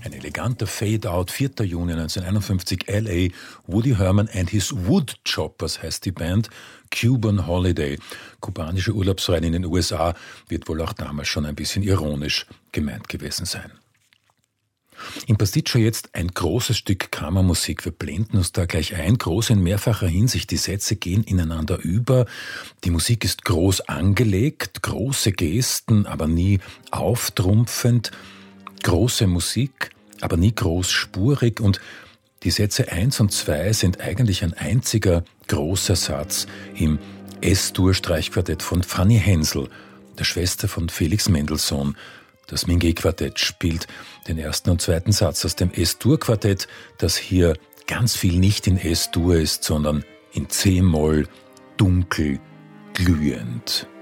Ein eleganter Fade-Out, 4. Juni 1951, L.A., Woody Herman and his Woodchoppers heißt die Band, Cuban Holiday. Kubanische Urlaubsreihen in den USA wird wohl auch damals schon ein bisschen ironisch gemeint gewesen sein. Im Pasticcio jetzt ein großes Stück Kammermusik. Wir blenden uns da gleich ein, groß in mehrfacher Hinsicht. Die Sätze gehen ineinander über. Die Musik ist groß angelegt, große Gesten, aber nie auftrumpfend. Große Musik, aber nie großspurig. Und die Sätze 1 und 2 sind eigentlich ein einziger großer Satz im S-Dur-Streichquartett von Fanny Hensel, der Schwester von Felix Mendelssohn. Das Minguet-Quartett spielt den ersten und zweiten Satz aus dem S-Dur-Quartett, das hier ganz viel nicht in S-Dur ist, sondern in C-Moll, dunkel, glühend.